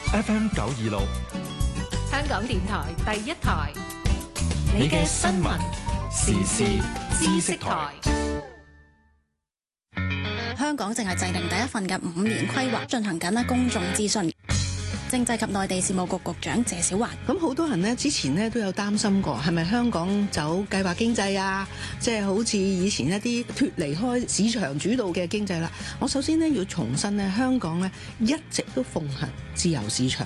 FM 926， 香港電台第一台， 你嘅新聞時事知識台。 香港正係制定第一份嘅5年規劃，進行緊公眾諮詢。政制及內地事務局局長謝小環， 咁好多人呢之前呢都有擔心過，係咪香港走計劃經濟啊？即係好似以前一啲脫離開市場主導嘅經濟啦。我首先呢要重申呢，香港呢一直都奉行自由市場，